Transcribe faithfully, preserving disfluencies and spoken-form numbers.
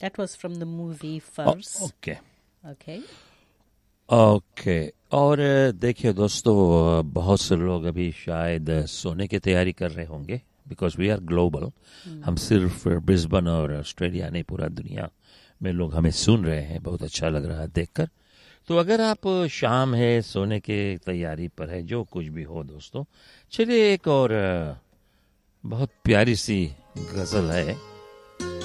That was from the movie Furs. Okay Okay. Okay और देखिए दोस्तों, बहुत से लोग अभी शायद सोने की तैयारी कर रहे होंगे, बिकॉज वी आर ग्लोबल. हम सिर्फ ब्रिस्बन और ऑस्ट्रेलिया नहीं, पूरा दुनिया में लोग हमें सुन रहे हैं. बहुत अच्छा लग रहा है देखकर. तो अगर आप शाम है, सोने की तैयारी पर है, जो कुछ भी हो दोस्तों, चलिए एक और बहुत प्यारी सी गज़ल है